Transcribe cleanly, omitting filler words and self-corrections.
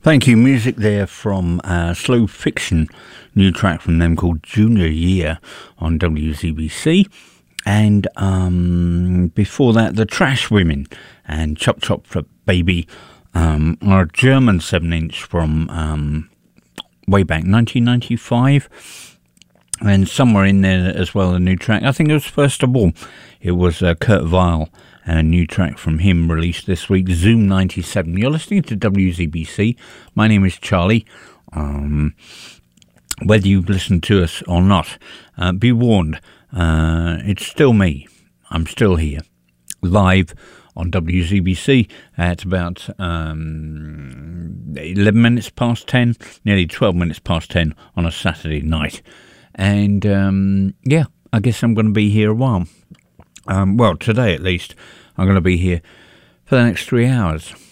Thank you. Music there from Slow Fiction, new track from them called Junior Year on WZBC. And before that, The Trash Women and Chop Chop for Baby, are a German 7-inch from way back 1995. And somewhere in there as well, a new track. I think it was First of All. It was Kurt Weill and a new track from him released this week, Zoom 97. You're listening to WZBC. My name is Charlie. Whether you've listened to us or not, be warned, it's still me. I'm still here, live on WZBC at about 11 minutes past 10, nearly 12 minutes past 10 on a Saturday night. And yeah, I guess I'm going to be here a while. Well, today at least, I'm going to be here for the next 3 hours.